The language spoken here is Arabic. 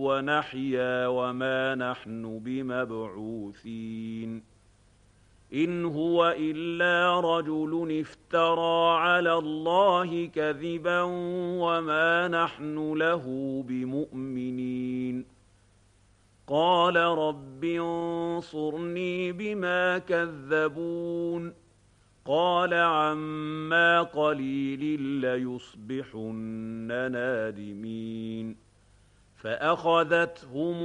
ونحيا وما نحن بمبعوثين إن هو إلا رجل افترى على الله كذبا وما نحن له بمؤمنين قال رب انصرني بما كذبون قال عما قليل ليصبحن نادمين فأخذتهم